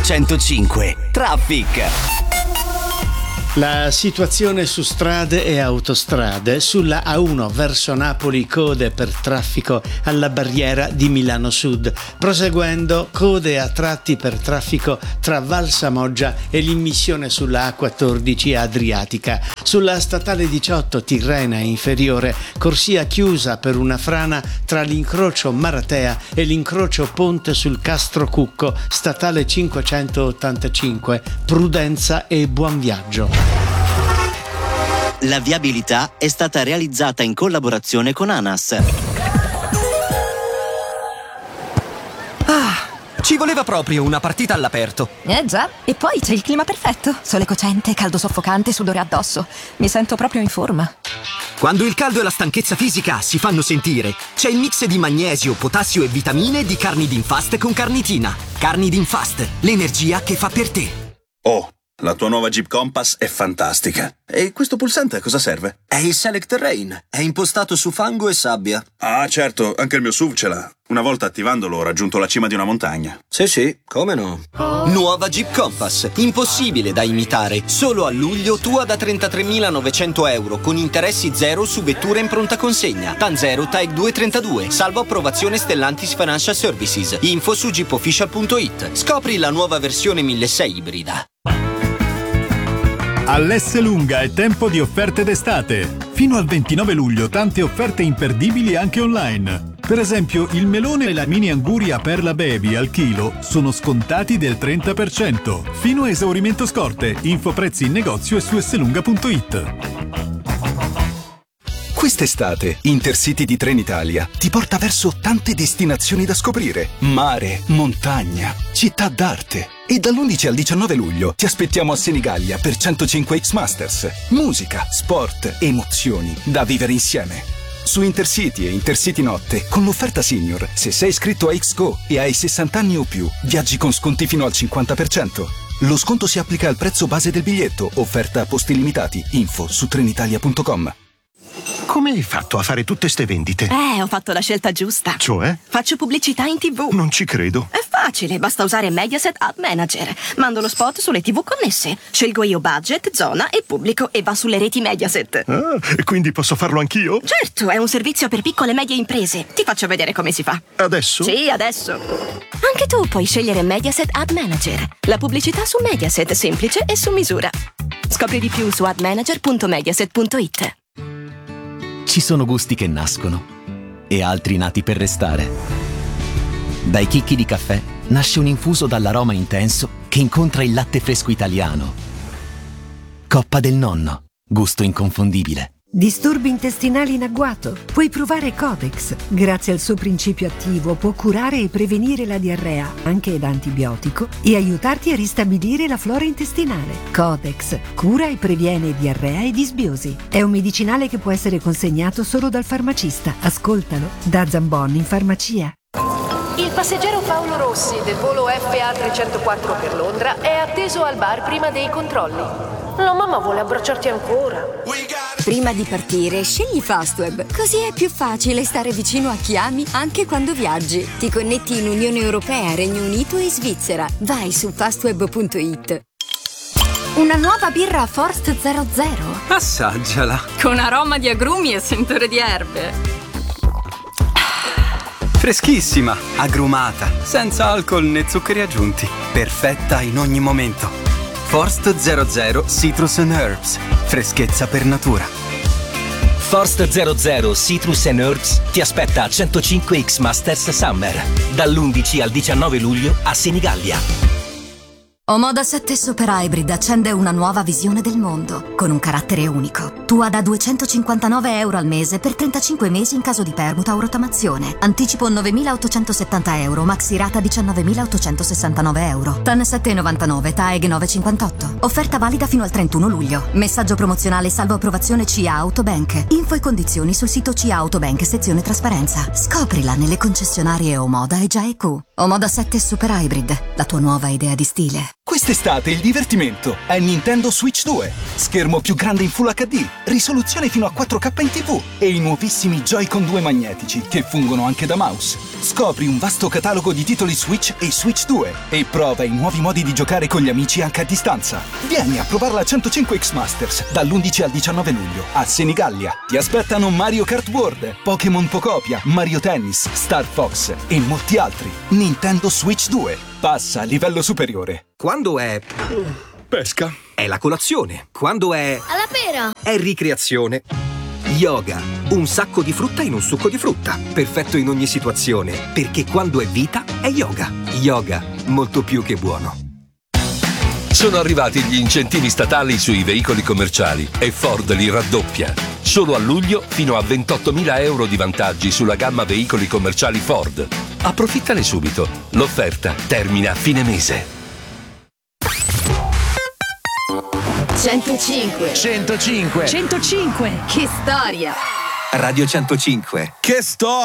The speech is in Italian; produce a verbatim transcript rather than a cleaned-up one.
centocinque Traffic. La situazione su strade e autostrade: sulla A uno verso Napoli code per traffico alla barriera di Milano Sud, proseguendo code a tratti per traffico tra Val Samoggia e l'immissione sulla A quattordici Adriatica. Sulla statale diciotto Tirrena inferiore, corsia chiusa per una frana tra l'incrocio Maratea e l'incrocio Ponte sul Castro Cucco, statale cinquecentottantacinque, prudenza e buon viaggio. La viabilità è stata realizzata in collaborazione con ANAS. Ah, ci voleva proprio una partita all'aperto. Eh già, e poi c'è il clima perfetto. Sole cocente, caldo soffocante, sudore addosso. Mi sento proprio in forma. Quando il caldo e la stanchezza fisica si fanno sentire, c'è il mix di magnesio, potassio e vitamine di Carnidin-Fast con carnitina. Carnidin-Fast, l'energia che fa per te. Oh, la tua nuova Jeep Compass è fantastica. E questo pulsante a cosa serve? È il Select Terrain. È impostato su fango e sabbia. Ah, certo, anche il mio S U V ce l'ha. Una volta attivandolo ho raggiunto la cima di una montagna. Sì, sì, come no? Nuova Jeep Compass, impossibile da imitare. Solo a luglio tua da trentatremilanovecento euro con interessi zero su vetture in pronta consegna. TAN zero, TAEG duecentotrentadue, salvo approvazione Stellantis Financial Services. Info su jeep official punto it. Scopri la nuova versione milleseicento ibrida. All'Esselunga è tempo di offerte d'estate. Fino al ventinove luglio tante offerte imperdibili anche online. Per esempio, il melone e la mini anguria Perla Baby al chilo sono scontati del trenta per cento. Fino a esaurimento scorte. Info prezzi in negozio e su esselunga punto it. Quest'estate, Intercity di Trenitalia ti porta verso tante destinazioni da scoprire. Mare, montagna, città d'arte. E dall'undici al diciannove luglio ti aspettiamo a Senigallia per centocinque X Masters. Musica, sport, emozioni da vivere insieme. Su Intercity e Intercity Notte, con l'offerta Senior, se sei iscritto a X Go e hai sessanta anni o più, viaggi con sconti fino al cinquanta per cento. Lo sconto si applica al prezzo base del biglietto, offerta a posti limitati. Info su trenitalia punto com. Come hai fatto a fare tutte ste vendite? Eh, ho fatto la scelta giusta. Cioè? Faccio pubblicità in tivù. Non ci credo. È facile, basta usare Mediaset Ad Manager. Mando lo spot sulle tivù connesse. Scelgo io budget, zona e pubblico e va sulle reti Mediaset. Ah, e quindi posso farlo anch'io? Certo, è un servizio per piccole e medie imprese. Ti faccio vedere come si fa. Adesso? Sì, adesso. Anche tu puoi scegliere Mediaset Ad Manager. La pubblicità su Mediaset, semplice e su misura. Scopri di più su ad manager punto mediaset punto it. Ci sono gusti che nascono e altri nati per restare. Dai chicchi di caffè nasce un infuso dall'aroma intenso che incontra il latte fresco italiano. Coppa del Nonno, gusto inconfondibile. Disturbi intestinali in agguato? Puoi provare Codex. Grazie al suo principio attivo può curare e prevenire la diarrea, anche da antibiotico, e aiutarti a ristabilire la flora intestinale. Codex cura e previene diarrea e disbiosi. È un medicinale che può essere consegnato solo dal farmacista. Ascoltalo da Zambon in farmacia. Il passeggero Paolo Rossi del volo F A trecentoquattro per Londra è atteso al bar prima dei controlli. La mamma vuole abbracciarti ancora. Prima di partire, scegli Fastweb. Così è più facile stare vicino a chi ami anche quando viaggi. Ti connetti in Unione Europea, Regno Unito e Svizzera. Vai su fastweb punto it. Una nuova birra Forst zero zero. Assaggiala. Con aroma di agrumi e sentore di erbe. Freschissima, agrumata, senza alcol né zuccheri aggiunti. Perfetta in ogni momento. Forst zero zero Citrus and Herbs. Freschezza per natura. Forst zero zero Citrus and Herbs ti aspetta a centocinque X Masters Summer dall'undici al diciannove luglio a Senigallia. Omoda sette Super Hybrid accende una nuova visione del mondo con un carattere unico. Tua da duecentocinquantanove euro al mese per trentacinque mesi in caso di permuta o rottamazione. Anticipo novemilaottocentosettanta euro, maxi rata diciannovemilaottocentosessantanove euro. TAN sette virgola novantanove, TAEG nove virgola cinquantotto. Offerta valida fino al trentuno luglio. Messaggio promozionale salvo approvazione C A Autobank. Info e condizioni sul sito C A Autobank sezione trasparenza. Scoprila nelle concessionarie Omoda e Gia e Q. Omoda sette Super Hybrid, la tua nuova idea di stile. Quest'estate il divertimento è Nintendo Switch due. Schermo più grande in Full acca di, risoluzione fino a quattro K in tivù e i nuovissimi Joy-Con due magnetici che fungono anche da mouse. Scopri un vasto catalogo di titoli Switch e Switch due e prova i nuovi modi di giocare con gli amici anche a distanza. Vieni a provarla a centocinque X Masters dall'undici al diciannove luglio a Senigallia. Ti aspettano Mario Kart World, Pokémon Pocopia, Mario Tennis, Star Fox e molti altri. Nintendo Switch due. Passa a livello superiore. Quando è pesca, è la colazione. Quando è alla pera, è ricreazione. Yoga, un sacco di frutta in un succo di frutta. Perfetto in ogni situazione, perché quando è vita è yoga. Yoga, molto più che buono. Sono arrivati gli incentivi statali sui veicoli commerciali e Ford li raddoppia. Solo a luglio fino a ventottomila euro di vantaggi sulla gamma veicoli commerciali Ford. Approfittane subito. L'offerta termina a fine mese. centocinque centocinque centocinque Che storia! Radio centocinque. Che storia!